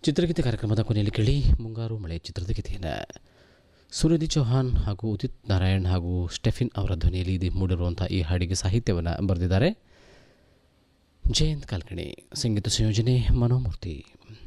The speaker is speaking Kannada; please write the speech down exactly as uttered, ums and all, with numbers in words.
ಚಿತ್ರಗೀತೆ ಕಾರ್ಯಕ್ರಮದ ಕೊನೆಯಲ್ಲಿ ಕೇಳಿ ಮುಂಗಾರು ಮಳೆ ಚಿತ್ರದ ಗೀತೆಯನ್ನು ಸುನಿಧಿ ಚೌಹಾನ್ ಹಾಗೂ ಉದಿತ್ ನಾರಾಯಣ್ ಹಾಗೂ ಸ್ಟೆಫಿನ್ ಅವರ ಧ್ವನಿಯಲ್ಲಿ ಇದು ಮೂಡಿರುವಂಥ ಈ ಹಾಡಿಗೆ ಸಾಹಿತ್ಯವನ್ನು ಬರೆದಿದ್ದಾರೆ ಜಯಂತ್ ಕಾಲ್ಕಣಿ, ಸಂಗೀತ ಸಂಯೋಜನೆ ಮನೋಮೂರ್ತಿ.